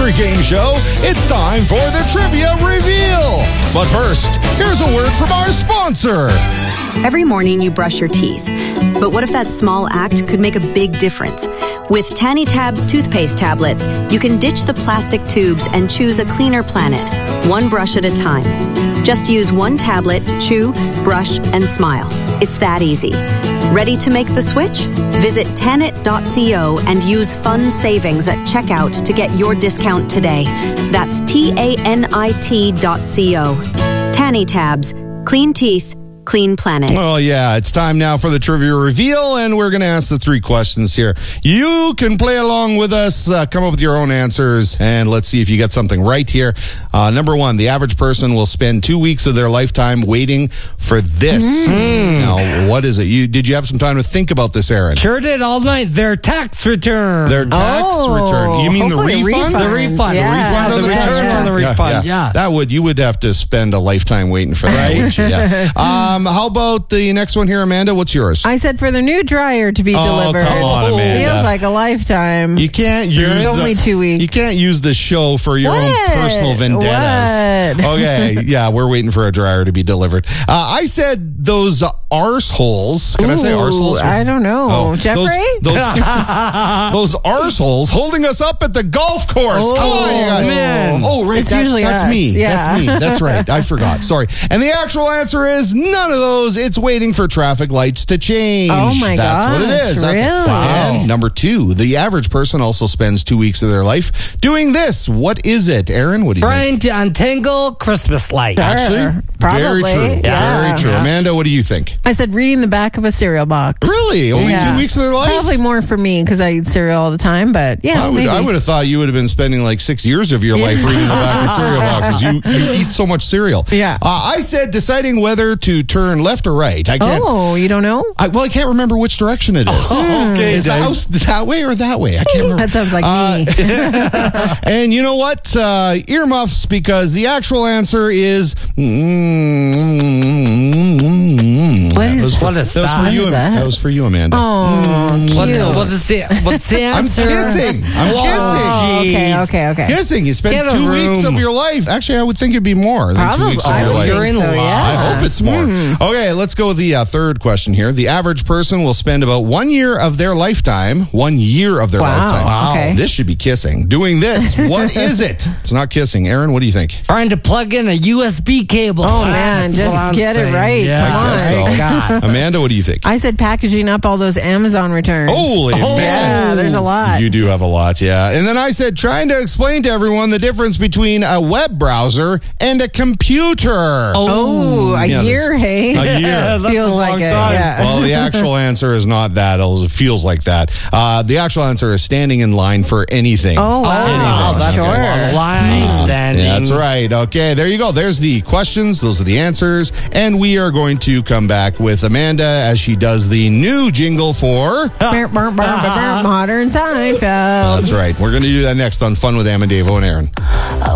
every game show, it's time for the Trivia Reveal. But first, here's a word from our sponsor. Every morning you brush your teeth. But what if that small act could make a big difference? With Tanny Tabs toothpaste tablets, you can ditch the plastic tubes and choose a cleaner planet, one brush at a time. Just use one tablet, chew, brush, and smile. It's that easy. Ready to make the switch? Visit Tanit.co and use fun savings at checkout to get your discount today. That's TANIT.co. Tanny Tabs. Clean teeth. Clean planet. Well, yeah, it's time now for the Trivia Reveal, and we're going to ask the 3 questions here. You can play along with us, come up with your own answers, and let's see if you get something right here. Number 1, the average person will spend 2 weeks of their lifetime waiting for this. Now, what is it? Did you have some time to think about this, Aaron? Sure did all night. Their tax return. Their tax return. You mean the refund? The refund. Yeah. The return on the refund. Yeah. That you would have to spend a lifetime waiting for that, wouldn't you? Yeah. How about the next one here, Amanda? What's yours? I said for the new dryer to be delivered. Come on, Amanda. Feels like a lifetime. You can't use only 2 weeks. You can't use the show for your own personal vendettas. Okay, yeah, we're waiting for a dryer to be delivered. I said those arseholes. Can I say arseholes? I don't know. Jeffrey? Those arseholes holding us up at the golf course. Come on, you guys. Man. Oh, right. It's usually that's us. me. Yeah. That's me. That's right. I forgot. Sorry. And the actual answer is none of those. It's waiting for traffic lights to change. Oh, my That's gosh. what it is. Really? Wow. And number 2, the average person also spends 2 weeks of their life doing this. What is it, Aaron? What do you think? Trying to untangle Christmas lights. Actually, Probably. very true. Yeah. Very true. Amanda, what do you think? I said reading the back of a cereal box. Really? Only 2 weeks of their life? Probably more for me because I eat cereal all the time, but yeah, I would have thought you would have been spending like 6 years of your life reading the back of cereal boxes. You eat so much cereal. Yeah. I said deciding whether to turn left or right. I can't. Oh, you don't know? I can't remember which direction it is. Okay, Is the house that way or that way? I can't remember. That sounds like me. And you know what? Earmuffs, because the actual answer is. What is that was for you. that? That was for you, Amanda. Oh, cute. What's the answer? I'm kissing. Oh, okay. Kissing. You spend Get a 2 weeks room. of your life. Actually, I would think it'd be more than 2 weeks of I your would life. You're in think so, love. yeah. I hope it's more. Okay, let's go with the third question here. The average person will spend about 1 year of their lifetime. 1 year of their lifetime. Wow. Okay. This should be kissing. Doing this. What is it? It's not kissing. Aaron, what do you think? Trying to plug in a USB cable. Oh, man, That's just what I'm get it saying. right. Yeah. Come on. I guess so. God. Amanda, what do you think? I said packaging up all those Amazon returns. Holy man. Yeah, there's a lot. You do have a lot, yeah. And then I said trying to explain to everyone the difference between a web browser and a computer. Oh, a Yeah, year, hey? A year. That's Feels a like long it, time. yeah. Well, the actual answer is not that. It feels like that. The actual answer is standing in line for anything. Oh, wow. Oh, that's Sure. a line standing. Yeah, that's right. Okay, there you go. There's the questions. Those are the answers. And we are going to come back with Amanda as she does the new jingle for... Modern Seinfeld. That's right. We're going to do that next on Fun with Am and Dave and Aaron.